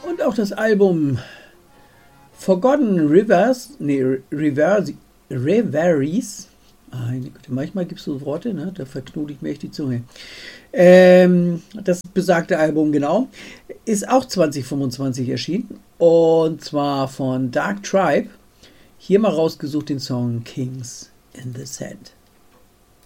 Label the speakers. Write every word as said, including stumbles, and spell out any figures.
Speaker 1: Und auch das Album Forgotten Rivers, nee, Reverse, Reveries, meine Güte, manchmal gibt es so Worte, ne, da verknote ich mir echt die Zunge. Ähm, das besagte Album, genau, ist auch zwanzig fünfundzwanzig erschienen. Und zwar von Dark Tribe. Hier mal rausgesucht den Song Kings in the Sand.